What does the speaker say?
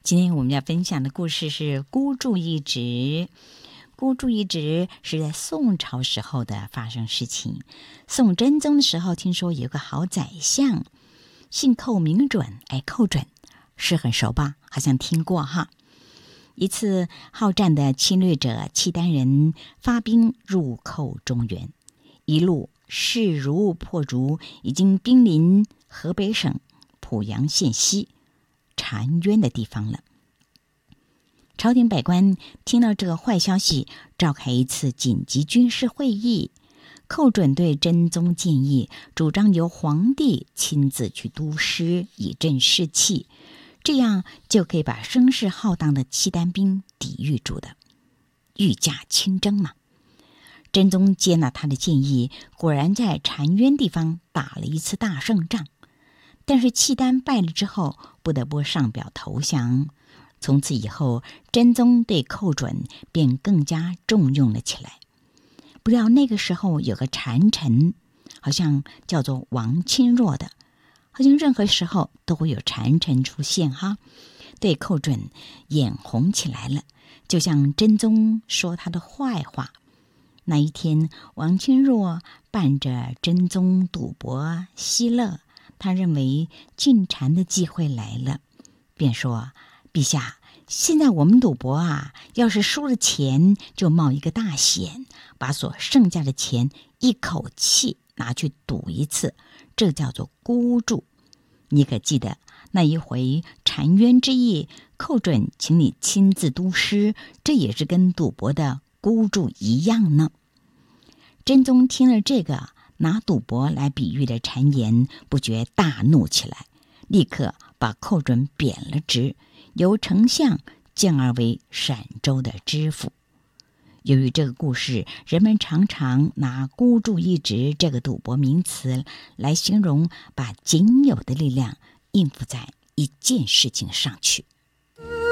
今天我们要分享的故事是孤注一掷。孤注一掷是在宋朝时候的发生事情。宋真宗的时候，听说有个好宰相，姓寇名准。寇准是很熟吧？好像听过哈。一次好战的侵略者契丹人发兵入寇中原，一路势如破竹，已经兵临河北省濮阳县西澶渊的地方了。朝廷百官听到这个坏消息，召开一次紧急军事会议。寇准对真宗建议，主张由皇帝亲自去督师，以振士气，这样就可以把声势浩荡的契丹兵抵御住的，御驾亲征嘛。真宗接纳他的建议，果然在澶渊地方打了一次大胜仗。但是契丹败了之后，不得不上表投降。从此以后，真宗对寇准便更加重用了起来。不料那个时候有个谗臣，好像叫做王钦若的，好像任何时候都会有谗臣出现哈，对寇准眼红起来了，就向真宗说他的坏话。那一天，王钦若伴着真宗赌博嬉乐，他认为进谗的机会来了，便说：陛下，现在我们赌博啊，要是输了钱，就冒一个大险，把所剩下的钱一口气拿去赌一次，这叫做孤注。你可记得那一回澶渊之役，寇准请你亲自督师，这也是跟赌博的孤注一样呢。真宗听了这个拿赌博来比喻的谗言，不觉大怒起来，立刻把寇准贬了职，由丞相降而为陕州的知府。由于这个故事，人们常常拿孤注一掷这个赌博名词来形容把仅有的力量应付在一件事情上去。